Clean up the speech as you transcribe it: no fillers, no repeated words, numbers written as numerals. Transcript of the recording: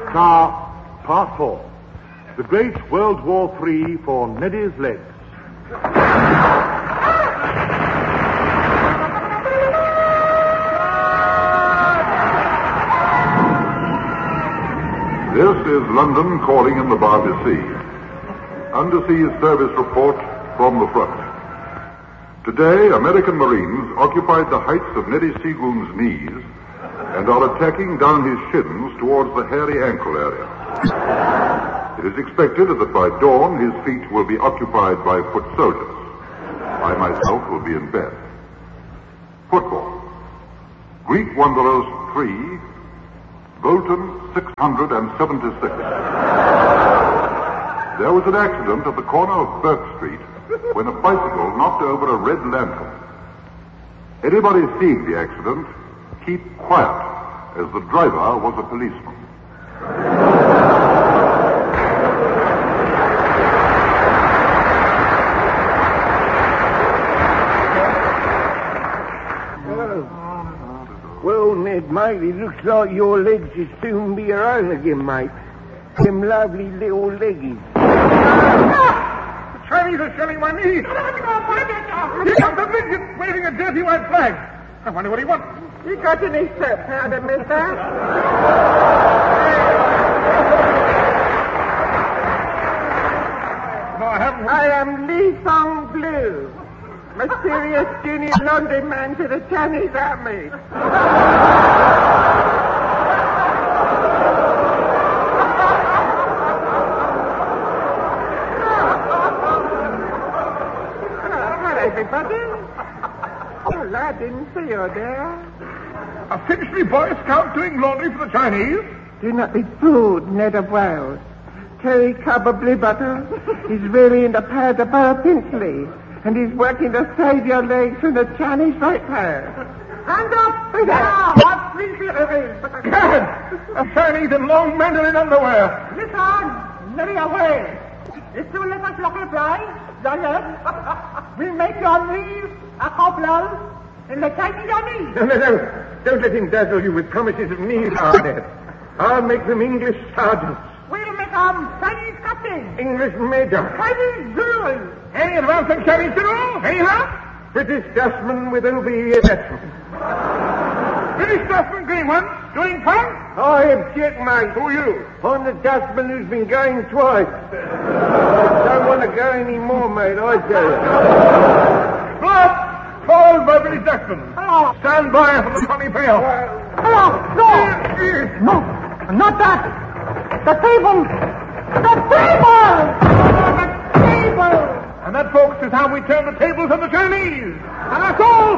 Star, Part 4. The Great World War III for Neddy's Legs. This is London calling in the Barby Sea. Undersea service report from the front. Today, American Marines occupied the heights of Neddy Seagoon's knees and are attacking down his shins towards the hairy ankle area. It is expected that by dawn his feet will be occupied by foot soldiers. I myself will be in bed. Football. Greek Wanderers 3, Bolton 676. There was an accident at the corner of Burke Street when a bicycle knocked over a red lantern. Anybody seeing the accident, keep quiet, as the driver was a policeman. Well, Ned, mate, it looks like your legs will soon be your own again, mate. Them lovely little leggies. The Chinese are shelling my knees. Here comes the midget waving a dirty white flag. I wonder what he wants. You got any soap powder, mister? No, I haven't. I am Lee Song Blue, mysterious junior laundry man to the Chinese army. Everybody. Well, I didn't see you there. A Finchley Boy Scout doing laundry for the Chinese? Do not be fooled, Ned of Wales. Terry Cobber Bluebutter is really in the path of Burr Finchley, and he's working to save your legs from the Chinese right hand. Hand up! Now, what Finchley is? Gad! A Chinese in long mandarin underwear. Listen, Nelly away. If you let us look reply, we'll make your knees a couple in the Chinese army. No. Don't let him dazzle you with promises of knees, Ned. I'll make them English sergeants. We'll make them Chinese captains. English major. Chinese generals. Any advancing Chinese general? Any help? British dustman with OBE attachment. British dustman green one, doing fine? I object, mate. Who are you? I'm the dustman who's been going twice. Don't want to go any more, mate, I tell you. Blood! Called by British dustman. Hello. Stand by for the funny pail. Hello. No, not that. The table. The table. The table. And that, folks, is how we turn the tables on the Chinese. And that's all